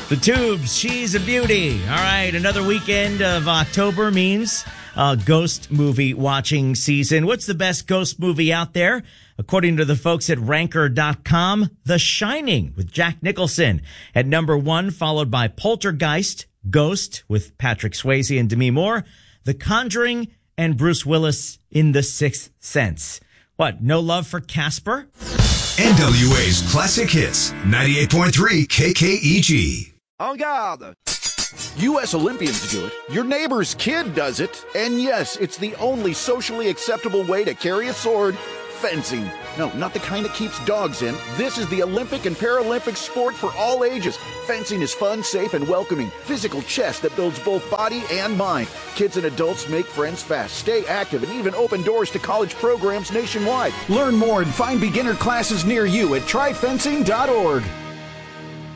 The Tubes, She's a Beauty. All right, another weekend of October means ghost movie watching season. What's the best ghost movie out there? According to the folks at Ranker.com, The Shining with Jack Nicholson at number 1, followed by Poltergeist, Ghost with Patrick Swayze and Demi Moore, The Conjuring, and Bruce Willis in The Sixth Sense. What, no love for Casper? NWA's Classic Hits, 98.3 KKEG. En garde! U.S. Olympians do it. Your neighbor's kid does it. And yes, it's the only socially acceptable way to carry a sword. Fencing. No, not the kind that keeps dogs in. This is the Olympic and Paralympic sport for all ages. Fencing is fun, safe, and welcoming. Physical chess that builds both body and mind. Kids and adults make friends fast, stay active, and even open doors to college programs nationwide. Learn more and find beginner classes near you at tryfencing.org.